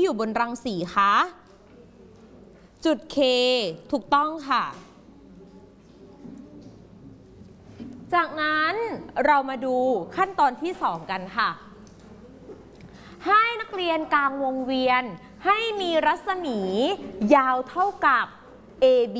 อยู่บนรังสีคะจุด K ถูกต้องค่ะจากนั้นเรามาดูขั้นตอนที่2กันค่ะให้นักเรียนกางวงเวียนให้มีรัศมียาวเท่ากับ AB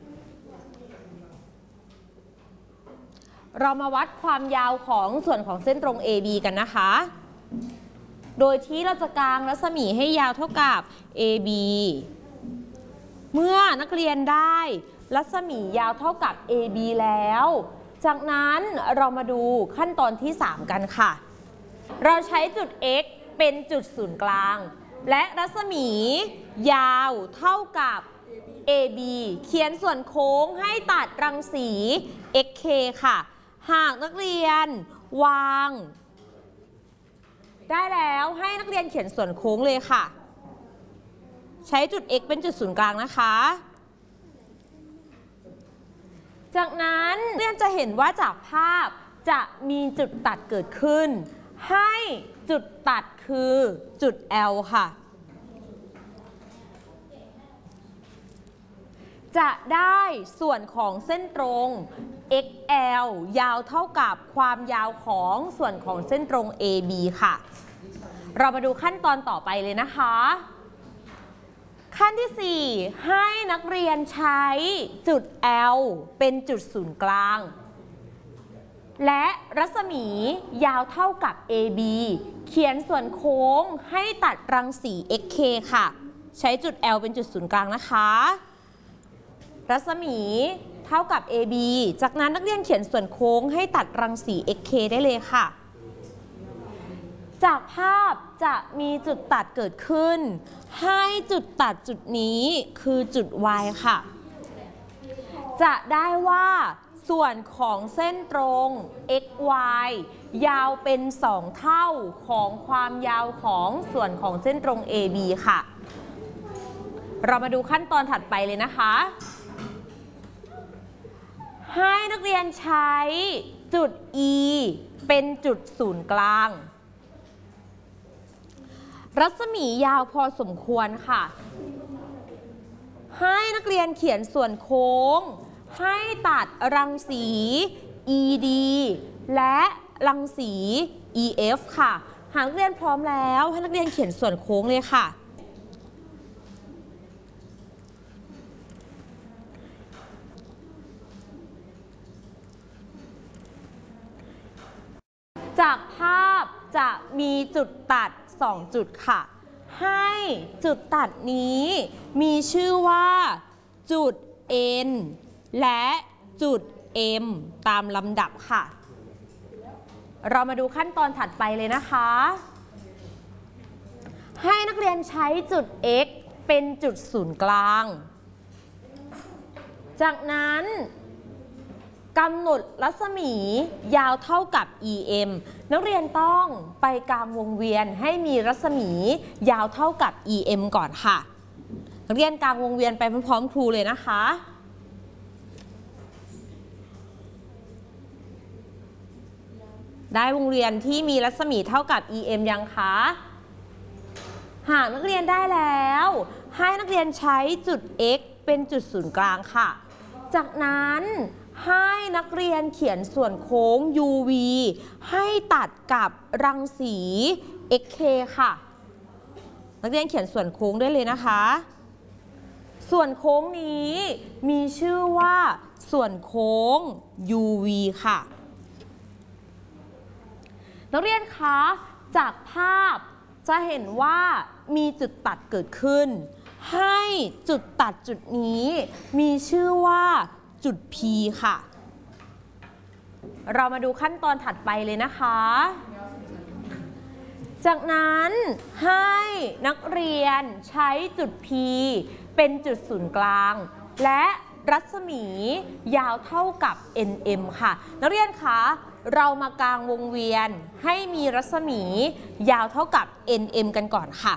เรามาวัดความยาวของส่วนของเส้นตรง AB กันนะคะโดยที่เราจะกางรัศมีให้ยาวเท่ากับ AB เมื่อนักเรียนได้รัศมียาวเท่ากับ AB แล้วจากนั้นเรามาดูขั้นตอนที่3กันค่ะเราใช้จุด X เป็นจุดศูนย์กลางและรัศมียาวเท่ากับ AB เขียนส่วนโค้งให้ตัดรังสี XK ค่ะหากนักเรียนวางได้แล้วให้นักเรียนเขียนส่วนโค้งเลยค่ะใช้จุด X เป็นจุดศูนย์กลางนะคะจากนั้นนักเรียนจะเห็นว่าจากภาพจะมีจุดตัดเกิดขึ้นให้จุดตัดคือจุด L ค่ะจะได้ส่วนของเส้นตรง XL ยาวเท่ากับความยาวของส่วนของเส้นตรง AB ค่ะเรามาดูขั้นตอนต่อไปเลยนะคะขั้นที่4ให้นักเรียนใช้จุด L เป็นจุดศูนย์กลางและรัศมียาวเท่ากับ AB เขียนส่วนโค้งให้ตัดรังสี XK ค่ะใช้จุด L เป็นจุดศูนย์กลางนะคะรัศมีเท่ากับ AB จากนั้นนักเรียนเขียนส่วนโค้งให้ตัดรังสี XK ได้เลยค่ะจากภาพจะมีจุดตัดเกิดขึ้นให้จุดตัดจุดนี้คือจุด Y ค่ะจะได้ว่าส่วนของเส้นตรง XY ยาวเป็น2เท่าของความยาวของส่วนของเส้นตรง AB ค่ะเรามาดูขั้นตอนถัดไปเลยนะคะให้นักเรียนใช้จุด E เป็นจุดศูนย์กลางรัศมียาวพอสมควรค่ะให้นักเรียนเขียนส่วนโค้งให้ตัดรังสี ED และรังสี EF ค่ะหากนักเรียนพร้อมแล้วให้นักเรียนเขียนส่วนโค้งเลยค่ะจากภาพจะมีจุดตัด2จุดค่ะให้จุดตัดนี้มีชื่อว่าจุด N และจุด M ตามลำดับค่ะเรามาดูขั้นตอนถัดไปเลยนะคะให้นักเรียนใช้จุด X เป็นจุดศูนย์กลางจากนั้นกำหนดรัศมียาวเท่ากับ EM นักเรียนต้องไปกางวงเวียนให้มีรัศมียาวเท่ากับ EM ก่อนค่ะนักเรียนกางวงเวียนไปพร้อมๆครูเลยนะคะได้วงเวียนที่มีรัศมีเท่ากับ EM ยังคะหากนักเรียนได้แล้วให้นักเรียนใช้จุด X เป็นจุดศูนย์กลางค่ะจากนั้นให้นักเรียนเขียนส่วนโค้ง UV ให้ตัดกับรังสี XK ค่ะนักเรียนเขียนส่วนโค้งได้เลยนะคะส่วนโค้งนี้มีชื่อว่าส่วนโค้ง UV ค่ะนักเรียนคะจากภาพจะเห็นว่ามีจุดตัดเกิดขึ้นให้จุดตัดจุดนี้มีชื่อว่าจุด P ค่ะเรามาดูขั้นตอนถัดไปเลยนะคะจากนั้นให้นักเรียนใช้จุด P เป็นจุดศูนย์กลางและรัศมียาวเท่ากับ NM ค่ะนักเรียนคะเรามากางวงเวียนให้มีรัศมียาวเท่ากับ NM กันก่อนค่ะ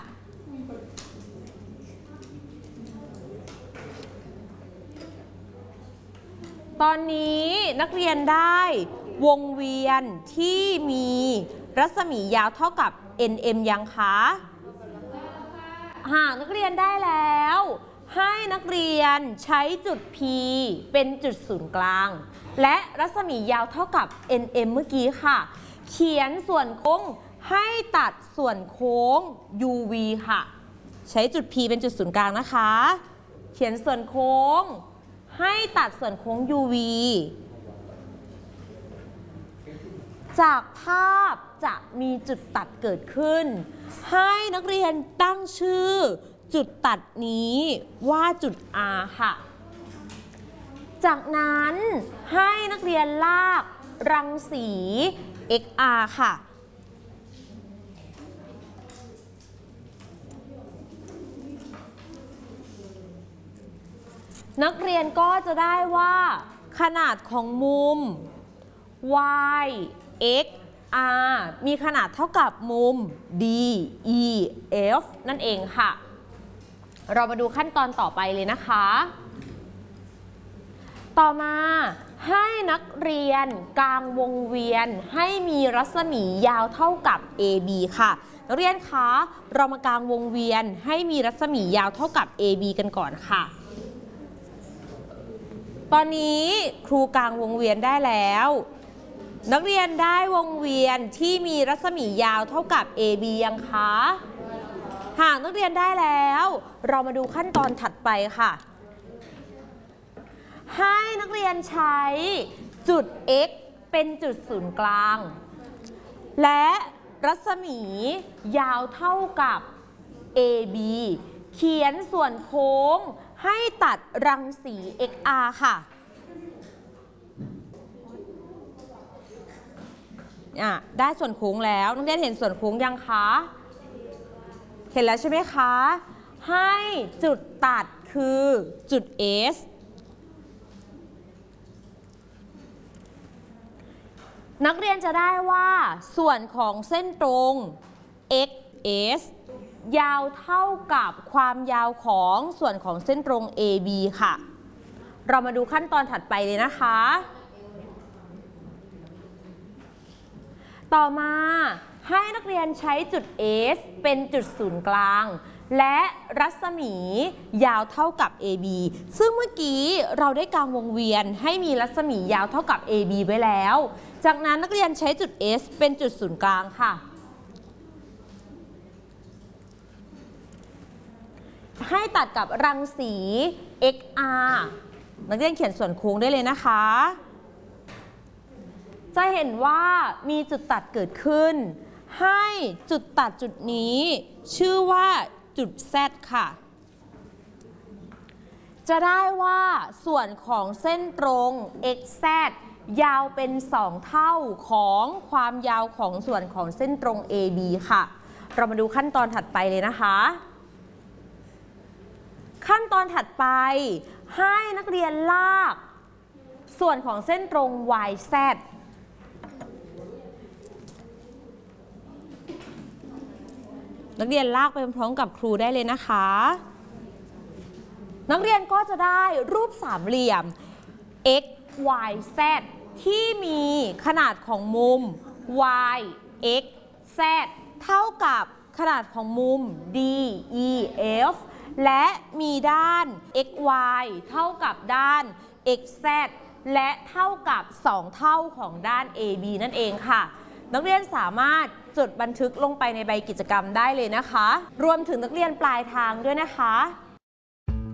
ตอนนี้นักเรียนได้วงเวียนที่มีรัศมียาวเท่ากับ NM ยังคะหากนักเรียนได้แล้ว ให้นักเรียนใช้จุด P เป็นจุดศูนย์กลางและรัศมียาวเท่ากับ NM เมื่อกี้ค่ะเขียนส่วนโค้งให้ตัดส่วนโค้ง UV ค่ะใช้จุด P เป็นจุดศูนย์กลางนะคะเขียนส่วนโค้งให้ตัดส่วนโค้ง UV จากภาพจะมีจุดตัดเกิดขึ้นให้นักเรียนตั้งชื่อจุดตัดนี้ว่าจุด R ค่ะจากนั้นให้นักเรียนลากรังสี XR ค่ะนักเรียนก็จะได้ว่าขนาดของมุม y x r มีขนาดเท่ากับมุม d e f นั่นเองค่ะเรามาดูขั้นตอนต่อไปเลยนะคะต่อมาให้นักเรียนกางวงเวียนให้มีรัศมียาวเท่ากับ AB ค่ะนักเรียนคะเรามากางวงเวียนให้มีรัศมียาวเท่ากับ AB กันก่อนค่ะตอนนี้ครูกางวงเวียนได้แล้วนักเรียนได้วงเวียนที่มีรัศมียาวเท่ากับ AB ยังคะหากนักเรียนได้แล้วเรามาดูขั้นตอนถัดไปค่ะให้นักเรียนใช้จุด X เป็นจุดศูนย์กลางและรัศมียาวเท่ากับ AB เขียนส่วนโค้งให้ตัดรังสี XR ค่ะได้ส่วนโค้งแล้วนักเรียนเห็นส่วนโค้งยังคะเห็นแล้วใช่ไหมคะให้จุดตัดคือจุด S นักเรียนจะได้ว่าส่วนของเส้นตรง XS ยาวเท่ากับความยาวของส่วนของเส้นตรง AB ค่ะเรามาดูขั้นตอนถัดไปเลยนะคะต่อมาให้นักเรียนใช้จุด S เป็นจุดศูนย์กลางและรัศมียาวเท่ากับ AB ซึ่งเมื่อกี้เราได้กางวงเวียนให้มีรัศมียาวเท่ากับ AB ไว้แล้วจากนั้นนักเรียนใช้จุด S เป็นจุดศูนย์กลางค่ะให้ตัดกับรังสี XR นักเรียนเขียนส่วนโค้งได้เลยนะคะจะเห็นว่ามีจุดตัดเกิดขึ้นให้จุดตัดจุดนี้ชื่อว่าจุด Z ค่ะจะได้ว่าส่วนของเส้นตรง XZ ยาวเป็น2เท่าของความยาวของส่วนของเส้นตรง AB ค่ะเรามาดูขั้นตอนถัดไปเลยนะคะขั้นตอนถัดไปให้นักเรียนลากส่วนของเส้นตรง YZ นักเรียนลากไปพร้อมกับครูได้เลยนะคะนักเรียนก็จะได้รูปสามเหลี่ยม x y z ที่มีขนาดของมุม y x z เท่ากับขนาดของมุม d e f และมีด้าน x y เท่ากับด้าน x z และเท่ากับ2เท่าของด้าน AB นั่นเองค่ะนักเรียนสามารถจดบันทึกลงไปในใบกิจกรรมได้เลยนะคะรวมถึงนักเรียนปลายทางด้วยนะคะ